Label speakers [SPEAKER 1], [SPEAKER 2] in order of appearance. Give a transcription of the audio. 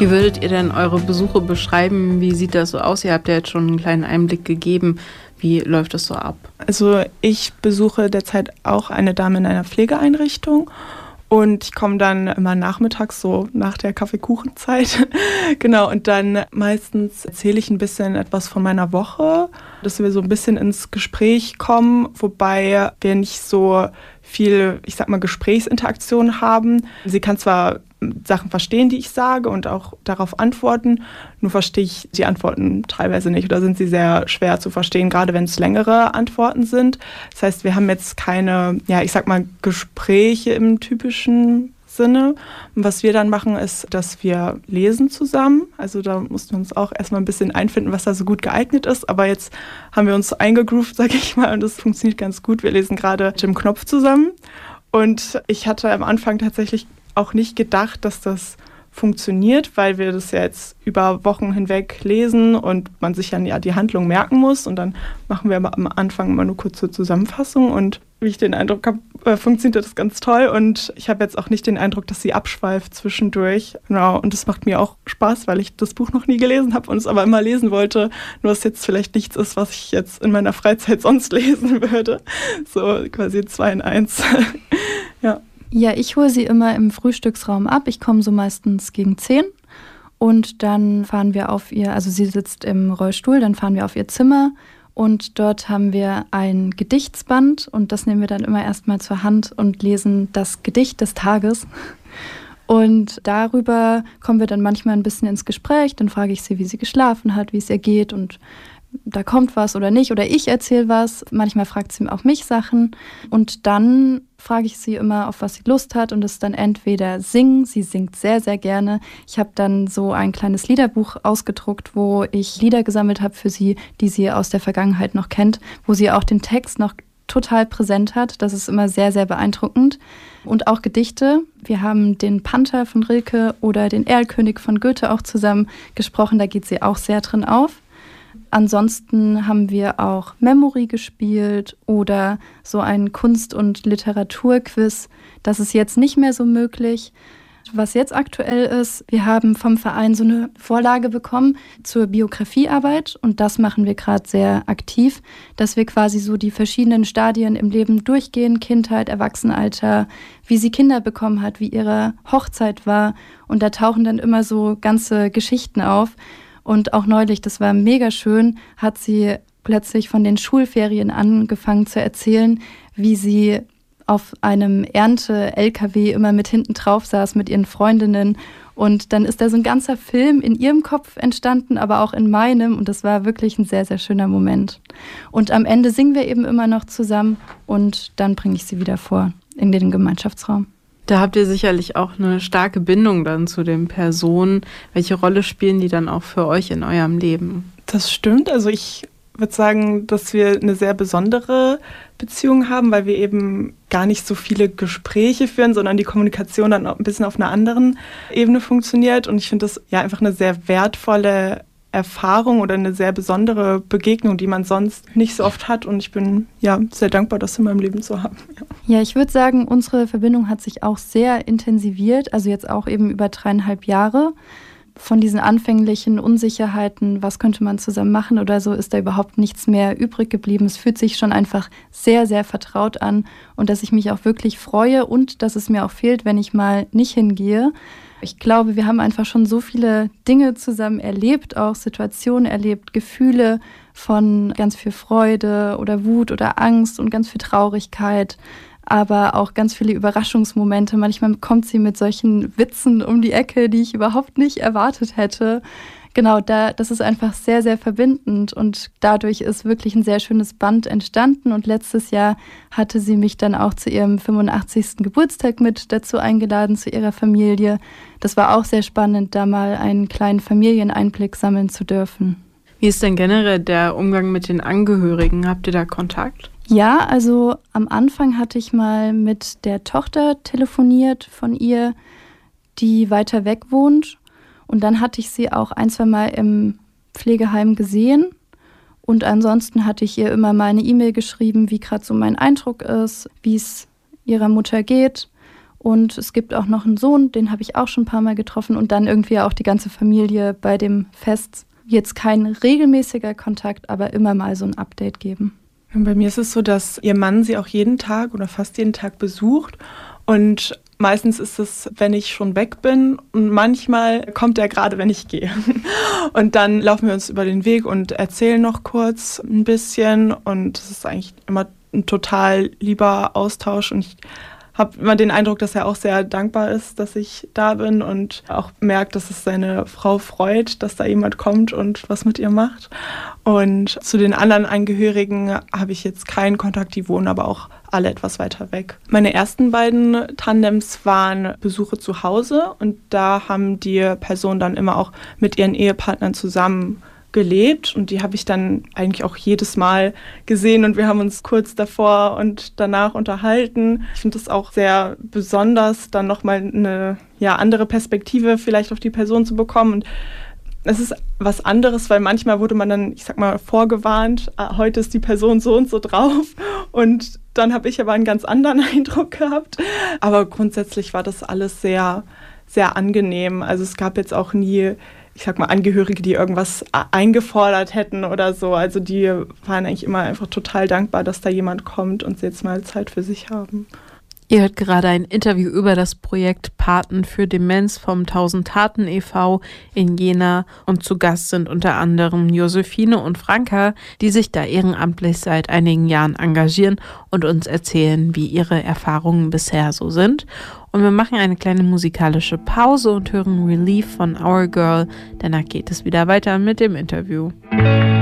[SPEAKER 1] Wie würdet ihr denn eure Besuche beschreiben? Wie sieht das so aus? Ihr habt ja jetzt schon einen kleinen Einblick gegeben. Wie läuft das so ab?
[SPEAKER 2] Also ich besuche derzeit auch eine Dame in einer Pflegeeinrichtung. Und ich komme dann immer nachmittags, so nach der Kaffeekuchenzeit. Genau, und dann meistens erzähle ich ein bisschen etwas von meiner Woche, dass wir so ein bisschen ins Gespräch kommen, wobei wir nicht so viel, ich sag mal, Gesprächsinteraktion haben. Sie kann zwar Sachen verstehen, die ich sage und auch darauf antworten, nur verstehe ich die Antworten teilweise nicht oder sind sie sehr schwer zu verstehen, gerade wenn es längere Antworten sind. Das heißt, wir haben jetzt keine, ja, ich sag mal, Gespräche im typischen Sinne. Und was wir dann machen, ist, dass wir lesen zusammen. Also da mussten wir uns auch erstmal ein bisschen einfinden, was da so gut geeignet ist. Aber jetzt haben wir uns eingegroovt, sage ich mal, und das funktioniert ganz gut. Wir lesen gerade Jim Knopf zusammen. Und ich hatte am Anfang tatsächlich auch nicht gedacht, dass das funktioniert, weil wir das ja jetzt über Wochen hinweg lesen und man sich dann ja die Handlung merken muss. Und dann machen wir aber am Anfang immer nur kurze Zusammenfassung. Und wie ich den Eindruck habe, funktioniert das ganz toll. Und ich habe jetzt auch nicht den Eindruck, dass sie abschweift zwischendurch. Genau. Und das macht mir auch Spaß, weil ich das Buch noch nie gelesen habe und es aber immer lesen wollte. Nur dass jetzt vielleicht nichts ist, was ich jetzt in meiner Freizeit sonst lesen würde. So quasi 2 in 1. Ja.
[SPEAKER 3] Ja, ich hole sie immer im Frühstücksraum ab. Ich komme so meistens gegen 10 und dann fahren wir auf ihr, also sie sitzt im Rollstuhl, dann fahren wir auf ihr Zimmer und dort haben wir ein Gedichtsband und das nehmen wir dann immer erstmal zur Hand und lesen das Gedicht des Tages. Und darüber kommen wir dann manchmal ein bisschen ins Gespräch, dann frage ich sie, wie sie geschlafen hat, wie es ihr geht und da kommt was oder nicht oder ich erzähle was. Manchmal fragt sie auch mich Sachen und dann frage ich sie immer, auf was sie Lust hat und es ist dann entweder singen, sie singt sehr, sehr gerne. Ich habe dann so ein kleines Liederbuch ausgedruckt, wo ich Lieder gesammelt habe für sie, die sie aus der Vergangenheit noch kennt, wo sie auch den Text noch total präsent hat. Das ist immer sehr, sehr beeindruckend. Und auch Gedichte. Wir haben den Panther von Rilke oder den Erlkönig von Goethe auch zusammen gesprochen, da geht sie auch sehr drin auf. Ansonsten haben wir auch Memory gespielt oder so ein Kunst- und Literaturquiz. Das ist jetzt nicht mehr so möglich. Was jetzt aktuell ist, wir haben vom Verein so eine Vorlage bekommen zur Biografiearbeit und das machen wir gerade sehr aktiv, dass wir quasi so die verschiedenen Stadien im Leben durchgehen, Kindheit, Erwachsenenalter, wie sie Kinder bekommen hat, wie ihre Hochzeit war und da tauchen dann immer so ganze Geschichten auf. Und auch neulich, das war mega schön, hat sie plötzlich von den Schulferien angefangen zu erzählen, wie sie auf einem Ernte-LKW immer mit hinten drauf saß mit ihren Freundinnen. Und dann ist da so ein ganzer Film in ihrem Kopf entstanden, aber auch in meinem. Und das war wirklich ein sehr, sehr schöner Moment. Und am Ende singen wir eben immer noch zusammen und dann bringe ich sie wieder vor in den Gemeinschaftsraum.
[SPEAKER 1] Da habt ihr sicherlich auch eine starke Bindung dann zu den Personen. Welche Rolle spielen die dann auch für euch in eurem Leben?
[SPEAKER 2] Das stimmt. Also ich würde sagen, dass wir eine sehr besondere Beziehung haben, weil wir eben gar nicht so viele Gespräche führen, sondern die Kommunikation dann auch ein bisschen auf einer anderen Ebene funktioniert. Und ich finde das ja einfach eine sehr wertvolle Erfahrung oder eine sehr besondere Begegnung, die man sonst nicht so oft hat. Und ich bin ja sehr dankbar, das in meinem Leben zu haben.
[SPEAKER 3] Ja, ich würde sagen, unsere Verbindung hat sich auch sehr intensiviert, also jetzt auch eben über 3,5 Jahre. Von diesen anfänglichen Unsicherheiten, was könnte man zusammen machen oder so, ist da überhaupt nichts mehr übrig geblieben. Es fühlt sich schon einfach sehr, sehr vertraut an und dass ich mich auch wirklich freue und dass es mir auch fehlt, wenn ich mal nicht hingehe. Ich glaube, wir haben einfach schon so viele Dinge zusammen erlebt, auch Situationen erlebt, Gefühle von ganz viel Freude oder Wut oder Angst und ganz viel Traurigkeit, aber auch ganz viele Überraschungsmomente. Manchmal kommt sie mit solchen Witzen um die Ecke, die ich überhaupt nicht erwartet hätte. Genau, das ist einfach sehr, sehr verbindend und dadurch ist wirklich ein sehr schönes Band entstanden und letztes Jahr hatte sie mich dann auch zu ihrem 85. Geburtstag mit dazu eingeladen, zu ihrer Familie. Das war auch sehr spannend, da mal einen kleinen Familieneinblick sammeln zu dürfen.
[SPEAKER 1] Wie ist denn generell der Umgang mit den Angehörigen? Habt ihr da Kontakt?
[SPEAKER 3] Ja, also am Anfang hatte ich mal mit der Tochter telefoniert von ihr, die weiter weg wohnt. Und dann hatte ich sie auch 1-2 Mal im Pflegeheim gesehen. Und ansonsten hatte ich ihr immer mal eine E-Mail geschrieben, wie gerade so mein Eindruck ist, wie es ihrer Mutter geht. Und es gibt auch noch einen Sohn, den habe ich auch schon ein paar Mal getroffen. Und dann irgendwie auch die ganze Familie bei dem Fest. Jetzt kein regelmäßiger Kontakt, aber immer mal so ein Update geben.
[SPEAKER 2] Bei mir ist es so, dass ihr Mann sie auch jeden Tag oder fast jeden Tag besucht. Und meistens ist es, wenn ich schon weg bin, und manchmal kommt er gerade, wenn ich gehe. Und dann laufen wir uns über den Weg und erzählen noch kurz ein bisschen. Und es ist eigentlich immer ein total lieber Austausch. Und ich habe immer den Eindruck, dass er auch sehr dankbar ist, dass ich da bin und auch merkt, dass es seine Frau freut, dass da jemand kommt und was mit ihr macht. Und zu den anderen Angehörigen habe ich jetzt keinen Kontakt, die wohnen aber auch alle etwas weiter weg. Meine ersten beiden Tandems waren Besuche zu Hause und da haben die Personen dann immer auch mit ihren Ehepartnern zusammen gelebt und die habe ich dann eigentlich auch jedes Mal gesehen und wir haben uns kurz davor und danach unterhalten. Ich finde das auch sehr besonders, dann nochmal eine andere Perspektive vielleicht auf die Person zu bekommen und es ist was anderes, weil manchmal wurde man dann, ich sag mal, vorgewarnt, heute ist die Person so und so drauf und dann habe ich aber einen ganz anderen Eindruck gehabt. Aber grundsätzlich war das alles sehr, sehr angenehm. Also es gab jetzt auch nie, ich sag mal, Angehörige, die irgendwas eingefordert hätten oder so. Also die waren eigentlich immer einfach total dankbar, dass da jemand kommt und sie jetzt mal Zeit für sich haben.
[SPEAKER 1] Ihr hört gerade ein Interview über das Projekt Paten für Demenz vom 1000 Taten e.V. in Jena und zu Gast sind unter anderem Josephine und Franka, die sich da ehrenamtlich seit einigen Jahren engagieren und uns erzählen, wie ihre Erfahrungen bisher so sind. Und wir machen eine kleine musikalische Pause und hören Relief von Our Girl. Danach geht es wieder weiter mit dem Interview.